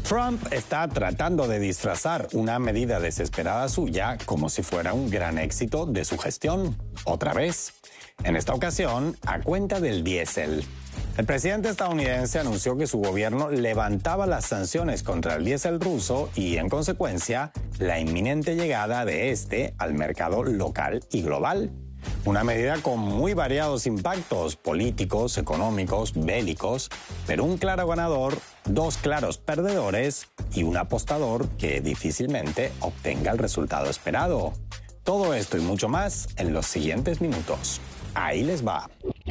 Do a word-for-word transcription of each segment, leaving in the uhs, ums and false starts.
Trump está tratando de disfrazar una medida desesperada suya como si fuera un gran éxito de su gestión. Otra vez. En esta ocasión, a cuenta del diésel. El presidente estadounidense anunció que su gobierno levantaba las sanciones contra el diésel ruso y, en consecuencia, la inminente llegada de este al mercado local y global. Una medida con muy variados impactos políticos, económicos, bélicos, pero un claro ganador, dos claros perdedores y un apostador que difícilmente obtenga el resultado esperado. Todo esto y mucho más en los siguientes minutos. Ahí les va.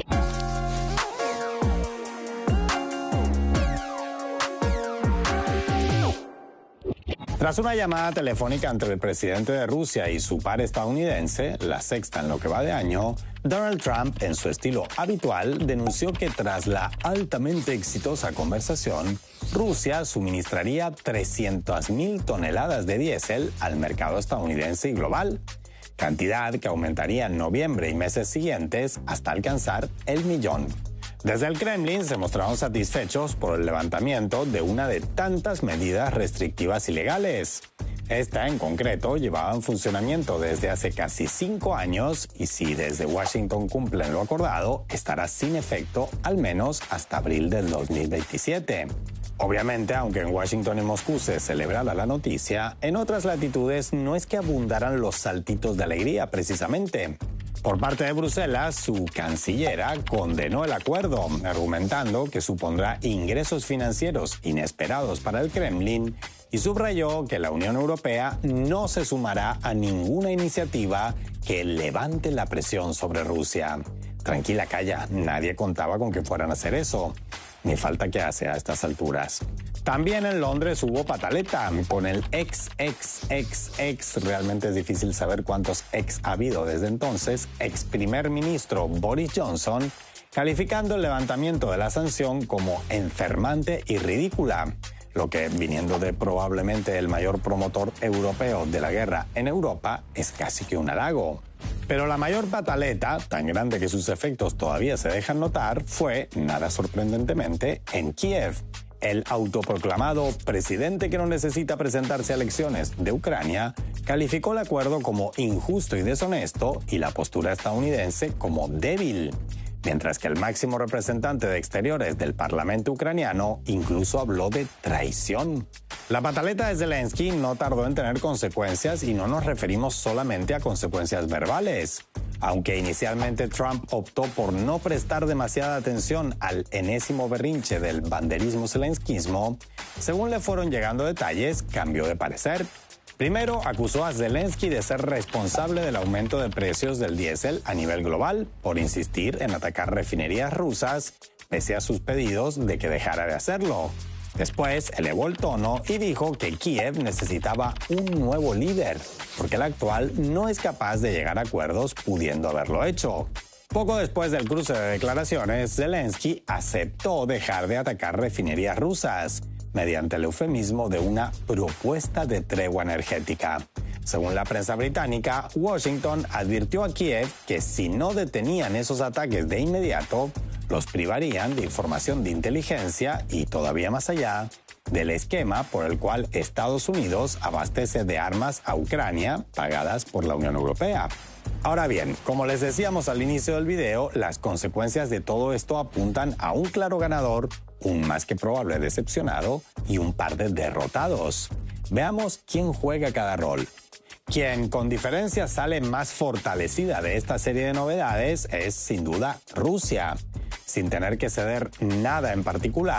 Tras una llamada telefónica entre el presidente de Rusia y su par estadounidense, la sexta en lo que va de año, Donald Trump, en su estilo habitual, denunció que tras la altamente exitosa conversación, Rusia suministraría trescientas mil toneladas de diésel al mercado estadounidense y global, cantidad que aumentaría en noviembre y meses siguientes hasta alcanzar el millón. Desde el Kremlin se mostraron satisfechos por el levantamiento de una de tantas medidas restrictivas ilegales. Esta, en concreto, llevaba en funcionamiento desde hace casi cinco años y si desde Washington cumplen lo acordado, estará sin efecto al menos hasta abril del dos mil veintisiete. Obviamente, aunque en Washington y Moscú se celebrara la noticia, en otras latitudes no es que abundaran los saltitos de alegría precisamente. Por parte de Bruselas, su cancillera condenó el acuerdo, argumentando que supondrá ingresos financieros inesperados para el Kremlin y subrayó que la Unión Europea no se sumará a ninguna iniciativa que levante la presión sobre Rusia. Tranquila, calla, nadie contaba con que fueran a hacer eso. Ni falta que hace a estas alturas. También en Londres hubo pataleta con el ex, ex, ex, ex, realmente es difícil saber cuántos ex ha habido desde entonces, ex primer ministro Boris Johnson, calificando el levantamiento de la sanción como enfermante y ridícula, lo que, viniendo de probablemente el mayor promotor europeo de la guerra en Europa, es casi que un halago. Pero la mayor pataleta, tan grande que sus efectos todavía se dejan notar, fue, nada sorprendentemente, en Kiev. El autoproclamado presidente que no necesita presentarse a elecciones de Ucrania calificó el acuerdo como injusto y deshonesto y la postura estadounidense como débil, mientras que el máximo representante de Exteriores del Parlamento ucraniano incluso habló de traición. La pataleta de Zelensky no tardó en tener consecuencias y no nos referimos solamente a consecuencias verbales. Aunque inicialmente Trump optó por no prestar demasiada atención al enésimo berrinche del banderismo zelenskismo, según le fueron llegando detalles, cambió de parecer. Primero, acusó a Zelensky de ser responsable del aumento de precios del diésel a nivel global por insistir en atacar refinerías rusas, pese a sus pedidos de que dejara de hacerlo. Después, elevó el tono y dijo que Kiev necesitaba un nuevo líder, porque el actual no es capaz de llegar a acuerdos pudiendo haberlo hecho. Poco después del cruce de declaraciones, Zelensky aceptó dejar de atacar refinerías rusas, mediante el eufemismo de una propuesta de tregua energética. Según la prensa británica, Washington advirtió a Kiev que si no detenían esos ataques de inmediato, los privarían de información de inteligencia y, todavía más allá, del esquema por el cual Estados Unidos abastece de armas a Ucrania pagadas por la Unión Europea. Ahora bien, como les decíamos al inicio del video, las consecuencias de todo esto apuntan a un claro ganador, un más que probable decepcionado y un par de derrotados. Veamos quién juega cada rol. Quien con diferencia sale más fortalecida de esta serie de novedades es sin duda Rusia, sin tener que ceder nada en particular.